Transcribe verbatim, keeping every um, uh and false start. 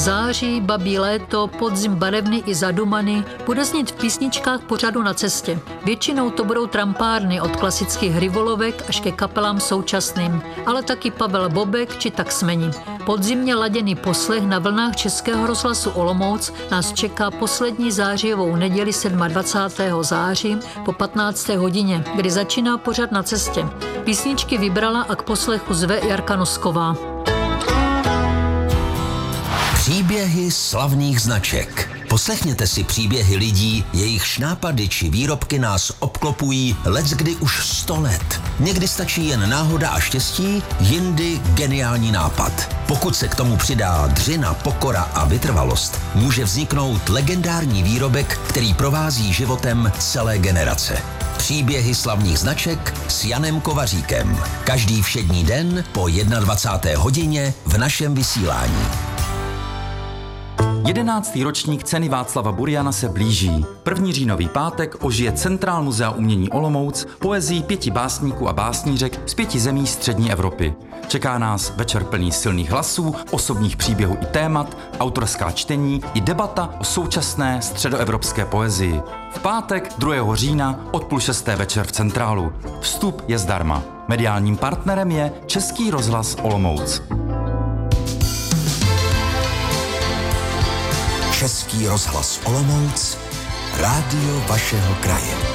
Září, babí léto, podzim barevný i zadumaný bude znít v písničkách pořadu Na cestě. Většinou to budou trampárny od klasických hrivolovek až ke kapelám současným, ale taky Pavel Bobek či Taxmeni. Podzimně laděný poslech na vlnách Českého rozhlasu Olomouc nás čeká poslední zářijovou neděli dvacátého sedmého září po patnácté hodině, kdy začíná pořad Na cestě. Písničky vybrala a k poslechu zve Jarka Nosková. Příběhy slavných značek. Poslechněte si příběhy lidí, jejich nápady či výrobky nás obklopují leckdy už sto let. Někdy stačí jen náhoda a štěstí, jindy geniální nápad. Pokud se k tomu přidá dřina, pokora a vytrvalost, může vzniknout legendární výrobek, který provází životem celé generace. Příběhy slavných značek s Janem Kovaříkem. Každý všední den po dvacáté jedné hodině v našem vysílání. Jedenáctý ročník ceny Václava Buriana se blíží. První říjnový pátek ožije Centrál Muzea umění Olomouc poezii pěti básníků a básnířek z pěti zemí střední Evropy. Čeká nás večer plný silných hlasů, osobních příběhů i témat, autorská čtení i debata o současné středoevropské poezii. V pátek druhého října od půl šesté večer v Centrálu. Vstup je zdarma. Mediálním partnerem je Český rozhlas Olomouc. Český rozhlas Olomouc, rádio vašeho kraje.